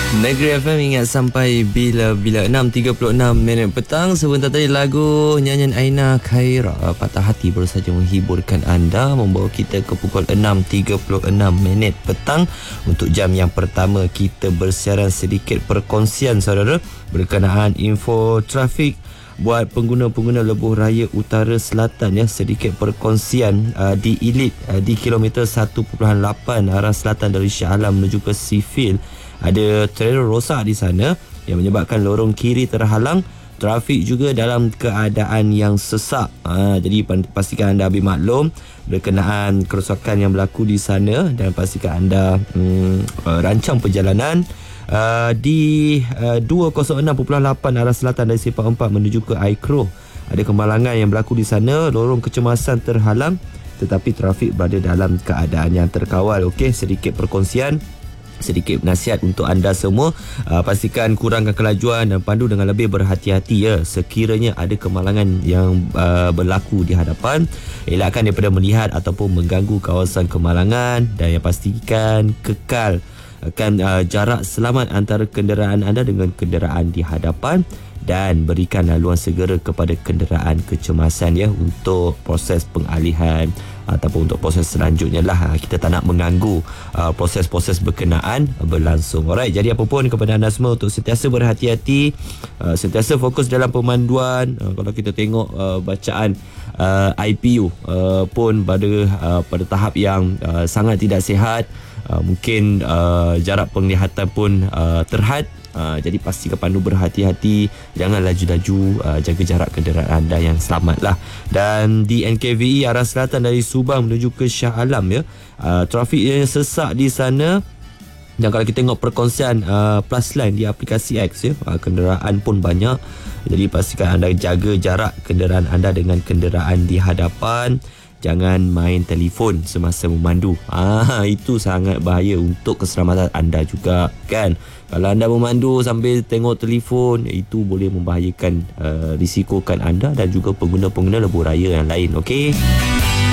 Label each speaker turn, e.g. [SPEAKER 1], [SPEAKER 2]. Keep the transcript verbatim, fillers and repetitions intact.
[SPEAKER 1] Negeri F M ingat sampai bila-bila enam tiga puluh enam minit petang. Sebentar tadi lagu nyanyian Aina Khaira Patah Hati baru saja menghiburkan anda, membawa kita ke pukul enam tiga puluh enam minit petang. Untuk jam yang pertama kita bersiaran sedikit perkongsian saudara berkenaan info trafik buat pengguna-pengguna lebuh raya utara selatan ya. Sedikit perkongsian uh, di Ilit uh, di kilometer satu perpuluhan lapan arah selatan dari Shah Alam menuju ke Sifil. Ada trailer rosak di sana yang menyebabkan lorong kiri terhalang. Trafik juga dalam keadaan yang sesak. Ha, jadi pastikan anda ambil maklum berkenaan kerosakan yang berlaku di sana dan pastikan anda hmm, rancang perjalanan. Uh, di uh, dua kosong enam perpuluhan lapan arah selatan dari Sepak empat menuju ke Aikro. Ada kemalangan yang berlaku di sana. Lorong kecemasan terhalang tetapi trafik berada dalam keadaan yang terkawal. Okey, sedikit perkongsian, sedikit nasihat untuk anda semua. uh, Pastikan kurangkan kelajuan dan pandu dengan lebih berhati-hati ya. Sekiranya ada kemalangan yang uh, berlaku di hadapan, elakkan daripada melihat ataupun mengganggu kawasan kemalangan. Dan yang pastikan kekal akan uh, jarak selamat antara kenderaan anda dengan kenderaan di hadapan. Dan berikan laluan segera kepada kenderaan kecemasan ya, untuk proses pengalihan ataupun untuk proses selanjutnya lah. Kita tak nak mengganggu uh, proses-proses berkenaan berlangsung. Alright, jadi apa pun kepada anda semua untuk sentiasa berhati-hati, uh, sentiasa fokus dalam pemanduan. Uh, kalau kita tengok uh, bacaan uh, I P U uh, pun pada uh, pada tahap yang uh, sangat tidak sihat. Uh, mungkin uh, jarak penglihatan pun uh, terhad. Uh, jadi pastikan pandu berhati-hati, jangan laju-laju, uh, jaga jarak kenderaan anda yang selamat lah. Dan di N K V E arah selatan dari Subang menuju ke Shah Alam ya, uh, trafik yang sesak di sana. Dan kalau kita tengok perkongsian uh, plus line di aplikasi X ya, uh, kenderaan pun banyak. Jadi pastikan anda jaga jarak kenderaan anda dengan kenderaan di hadapan. Jangan main telefon semasa memandu. Ah, itu sangat bahaya untuk keselamatan anda juga kan. Kalau anda memandu sambil tengok telefon, itu boleh membahayakan uh, risikokan anda dan juga pengguna-pengguna lebuh raya yang lain. Okey.